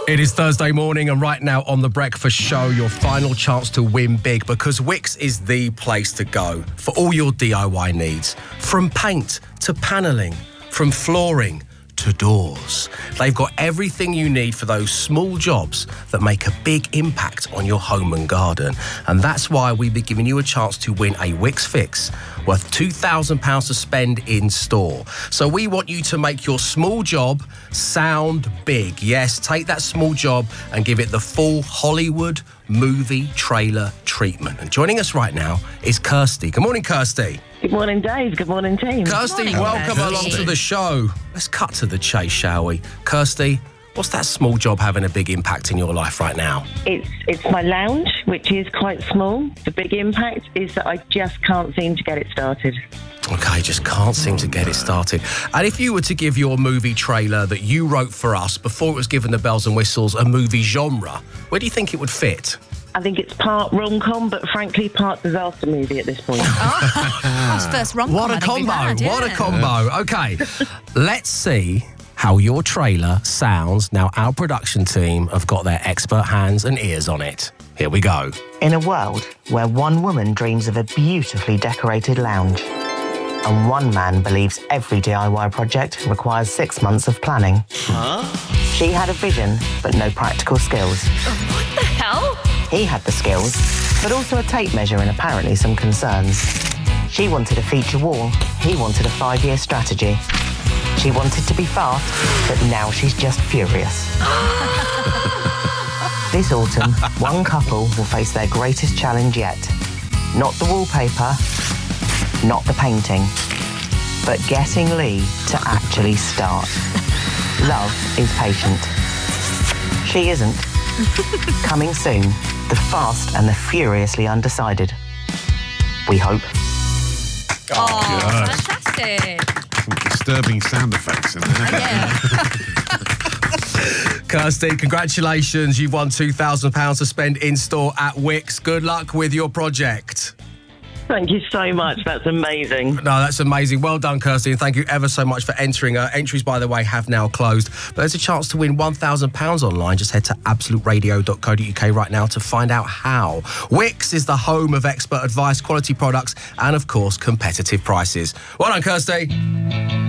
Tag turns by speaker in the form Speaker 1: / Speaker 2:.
Speaker 1: It is Thursday morning, and right now on The Breakfast Show, your final chance to win big, because Wickes is the place to go for all your DIY needs. From paint to panelling, from flooring to doors. They've got everything you need for those small jobs that make a big impact on your home and garden. And that's why we'll be giving you a chance to win a Wickes Fix worth £2,000 to spend in store. So we want you to make your small job sound big. Yes, take that small job and give it the full Hollywood movie trailer treatment. And joining us right now is Kirsty. Good morning, Kirsty.
Speaker 2: Good morning, Dave. Good morning, team.
Speaker 1: Kirsty, welcome along to the show. Let's cut to the chase, shall we? Kirsty, what's that small job having a big impact in your life right now?
Speaker 2: It's my lounge, which is quite small. The big impact is that I just can't seem to get it started.
Speaker 1: Okay, just can't seem to get it started. And if you were to give your movie trailer that you wrote for us before it was given the bells and whistles a movie genre, where do you think it would fit?
Speaker 2: I think it's part rom-com, but frankly, part disaster movie at this point.
Speaker 3: That's first rom-com.
Speaker 1: What a combo, what a combo. Okay, let's see how your trailer sounds now our production team have got their expert hands and ears on it. Here we go.
Speaker 4: In a world where one woman dreams of a beautifully decorated lounge and one man believes every DIY project requires 6 months of planning. She had a vision, but no practical skills.
Speaker 3: What the hell?
Speaker 4: He had the skills, but also a tape measure and apparently some concerns. She wanted a feature wall. He wanted a 5-year strategy. She wanted to be fast, but now she's just furious. This autumn, one couple will face their greatest challenge yet. Not the wallpaper, not the painting, but getting Lee to actually start. Love is patient. She isn't. Coming soon, the fast and the furiously undecided. We hope.
Speaker 3: Oh, fantastic.
Speaker 5: Some disturbing sound effects in there.
Speaker 3: Yeah.
Speaker 1: Kirsty, congratulations. You've won £2,000 to spend in store at Wickes. Good luck with your project.
Speaker 2: Thank you so much. That's amazing.
Speaker 1: No, that's amazing. Well done, Kirsty, and thank you ever so much for entering. Entries, by the way, have now closed. But there's a chance to win £1,000 online. Just head to absoluteradio.co.uk right now to find out how. Wickes is the home of expert advice, quality products, and, of course, competitive prices. Well done, Kirsty.